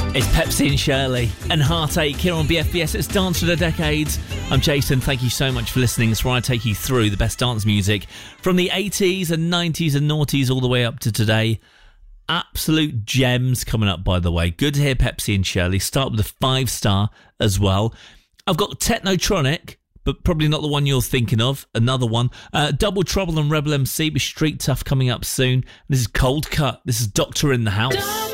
It's Pepsi and Shirley and Heartache here on BFBS. It's Dance for the Decades. I'm Jason. Thank you so much for listening. It's where I take you through the best dance music from the 80s and 90s and noughties all the way up to today. Absolute gems coming up, by the way. Good to hear Pepsi and Shirley. Start with a 5-star as well. I've got Technotronic, but probably not the one you're thinking of. Another one. Double Trouble and Rebel MC with Street Tough coming up soon. This is Cold Cut. This is Doctor in the House.